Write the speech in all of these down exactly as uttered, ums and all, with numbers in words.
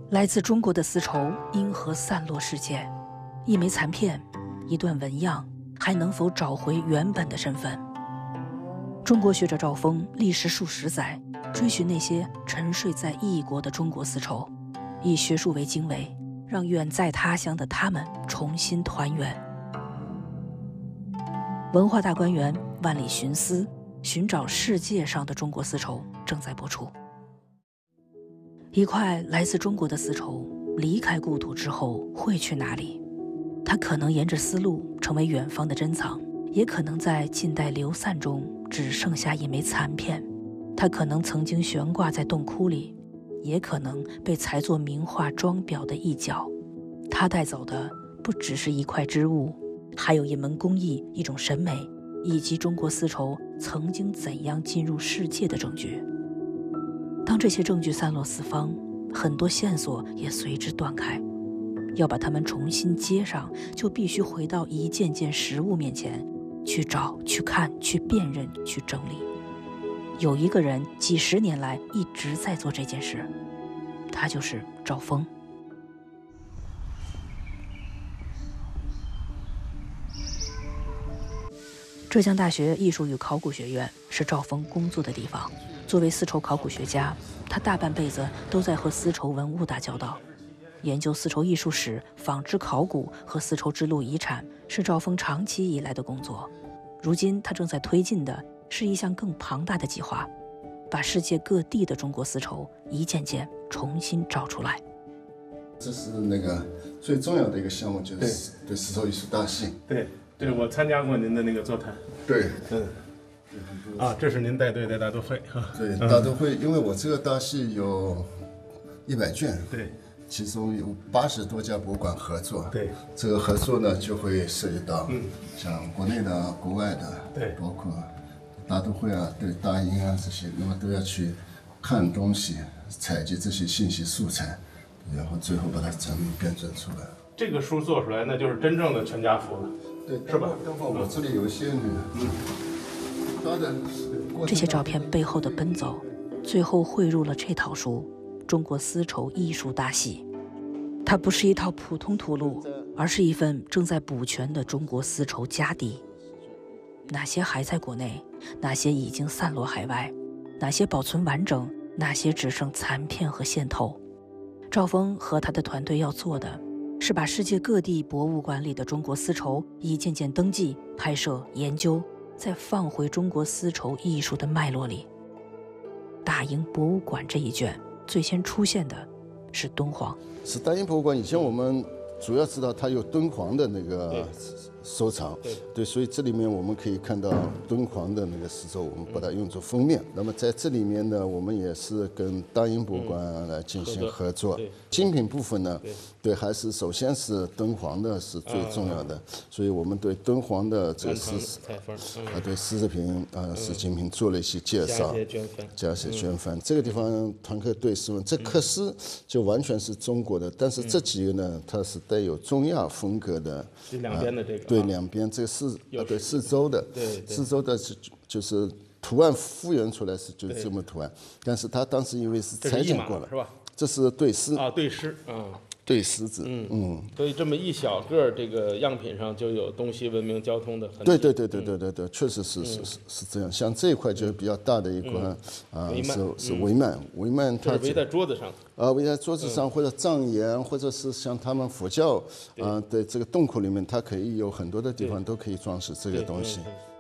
来自中国的丝绸因何散落世界？一枚残片，一段纹样，还能否找回原本的身份？中国学者赵峰历时数十载，追寻那些沉睡在异国的中国丝绸，以学术为经纬，让远在他乡的他们重新团圆。文化大观园万里寻丝，寻找世界上的中国丝绸正在播出。一块来自中国的丝绸离开故土之后会去哪里？它可能沿着丝路成为远方的珍藏，也可能在近代流散中只剩下一枚残片。它可能曾经悬挂在洞窟里，也可能被裁作名画装裱的一角。它带走的不只是一块织物，还有一门工艺、一种审美，以及中国丝绸曾经怎样进入世界的证据。当这些证据散落四方，很多线索也随之断开。要把它们重新接上，就必须回到一件件实物面前，去找、去看、去辨认、去整理。有一个人几十年来一直在做这件事，他就是赵峰。浙江大学艺术与考古学院是赵峰工作的地方。作为丝绸考古学家，他大半辈子都在和丝绸文物打交道。研究丝绸艺术史、纺织考古和丝绸之路遗产是赵峰长期以来的工作。如今他正在推进的是一项更庞大的计划，把世界各地的中国丝绸一件件重新找出来。 这是那个最重要的一个项目，就是对丝绸艺术大系。 对对，我参加过您的那个座谈。 对， 嗯。啊，这是您带队的大都会啊。 对，大都会，因为我这个大系有一百卷。 对。 其中有八十多家博物馆合作， 对， 这个合作呢就会涉及到，嗯，像国内的、国外的， 对， 包括大都会啊、对大英啊这些，那么都要去看东西，采集这些信息素材，然后最后把它整理编纂出来。 这个书做出来，那就是真正的全家福了， 对， 是吧？ 等会我这里有一些那个，嗯，它的这些照片背后的奔走，最后汇入了这套书。中国丝绸艺术大系，它不是一套普通图录，而是一份正在补全的中国丝绸家底。哪些还在国内，哪些已经散落海外，哪些保存完整，哪些只剩残片和线头。赵峰和他的团队要做的是把世界各地博物馆里的中国丝绸一件件登记、拍摄、研究，再放回中国丝绸艺术的脉络里。大英博物馆这一卷最先出现的是敦煌。 是大英博物馆，以前我们主要知道它有敦煌的那个收藏，对，对，所以这里面我们可以看到敦煌的那个丝绸，我们把它用作封面。那么在这里面呢，我们也是跟大英博物馆来进行合作。精品部分呢，对，还是首先是敦煌的是最重要的，所以我们对敦煌的这个丝啊，对丝织品啊、丝精品做了一些介绍，加一些捐范。这个地方团客对是问，这刻丝就完全是中国的，但是这几个呢，它是带有中亚风格的。 是两边的这个。 对，两边这个四啊，对四周的，四周的是就是图案复原出来是就是这么图案，但是它当时因为是裁剪过了， 是吧？ 这是对丝啊，对丝，嗯， 对丝子， 嗯嗯， 所以这么一小个这个样品上就有东西文明交通的痕迹。 对对对对对对对，确实是是是是这样。像这一块就是比较大的一块啊，是是帷幔，帷幔它围在桌子上。 啊，围在桌子上或者帐檐，或者是像他们佛教啊的这个洞口里面，它可以有很多的地方都可以装饰这个东西。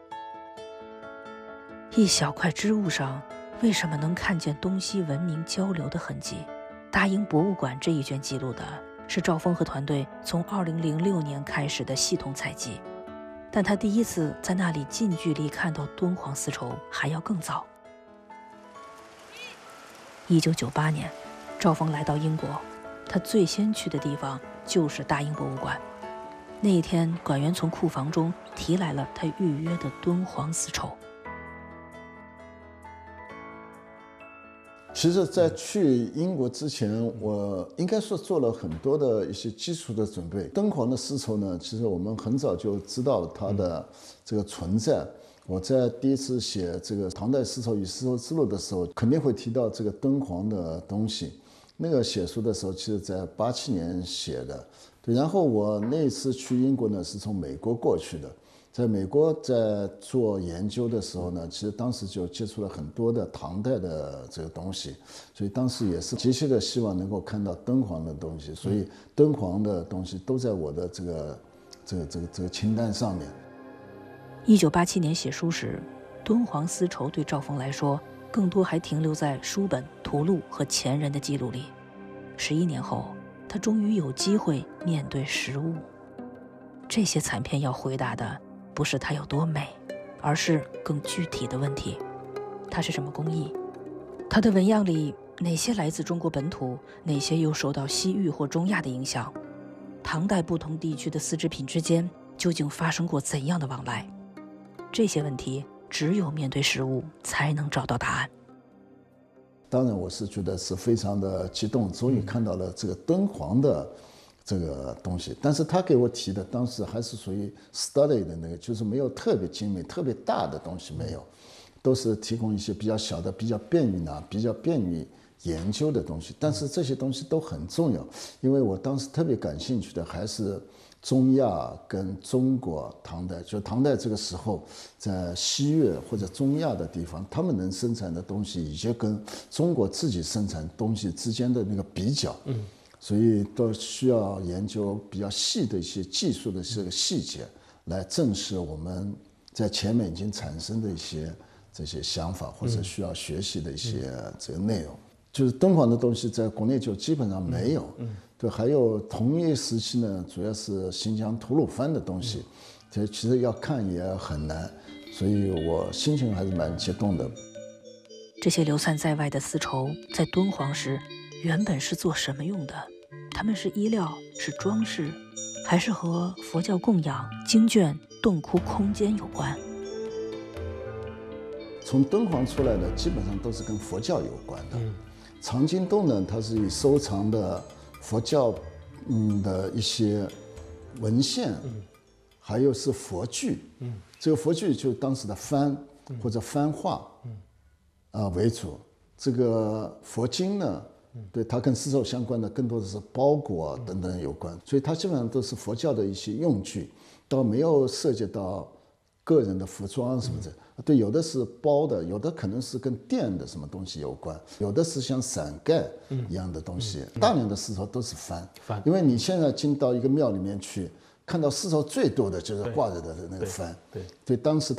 一小块织物上，为什么能看见东西文明交流的痕迹？大英博物馆这一卷记录的是赵峰和团队从二零零六年开始的系统采集，但他第一次在那里近距离看到敦煌丝绸还要更早。一九九八年，赵峰来到英国，他最先去的地方就是大英博物馆。那一天，馆员从库房中提来了他预约的敦煌丝绸。 其实，在去英国之前，我应该说做了很多的一些基础的准备。敦煌的丝绸呢，其实我们很早就知道了它的这个存在。我在第一次写这个唐代丝绸与丝绸之路的时候，肯定会提到这个敦煌的东西。 那个写书的时候，其实在八七年写的。对，然后我那次去英国呢，是从美国过去的。在美国在做研究的时候呢，其实当时就接触了很多的唐代的这个东西，所以当时也是急切的希望能够看到敦煌的东西，所以敦煌的东西都在我的这个这个这个这个清单上面。 一九八七年写书时，敦煌丝绸对赵峰来说，更多还停留在书本、图录和前人的记录里。十一年后，他终于有机会面对实物。这些残片要回答的不是它有多美，而是更具体的问题：它是什么工艺？它的纹样里哪些来自中国本土，哪些又受到西域或中亚的影响？唐代不同地区的丝织品之间究竟发生过怎样的往来？这些问题只有面对实物才能找到答案。 当然，我是觉得是非常的激动，终于看到了这个敦煌的这个东西。但是他给我提的当时还是属于 study 的那个，就是没有特别精美、特别大的东西，没有，都是提供一些比较小的、比较便于拿、比较便于研究的东西。但是这些东西都很重要，因为我当时特别感兴趣的还是中亚跟中国唐代，就唐代这个时候，在西越或者中亚的地方，他们能生产的东西，以及跟中国自己生产东西之间的那个比较，嗯，所以都需要研究比较细的一些技术的这个细节，来证实我们在前面已经产生的一些这些想法，或者需要学习的一些这个内容。就是敦煌的东西在国内就基本上没有，对，还有同一时期呢，主要是新疆吐鲁番的东西，这其实要看也很难，所以我心情还是蛮激动的。 这些流散在外的丝绸，在敦煌时原本是做什么用的？它们是衣料，是装饰，还是和佛教供养、经卷、洞窟空间有关？ 从敦煌出来的基本上都是跟佛教有关的。藏经洞呢，它是以收藏的佛教嗯的一些文献，还有是佛具，这个佛具就当时的幡或者幡画啊为主。这个佛经呢，对它跟丝绸相关的更多的是包裹等等有关，所以它基本上都是佛教的一些用具，倒没有涉及到个人的服装什么的。对，有的是包的，有的可能是跟垫的什么东西有关，有的是像伞盖一样的东西。大量的丝绸都是幡，因为你现在进到一个庙里面去，看到丝绸最多的就是挂着的那个幡。对，对，当时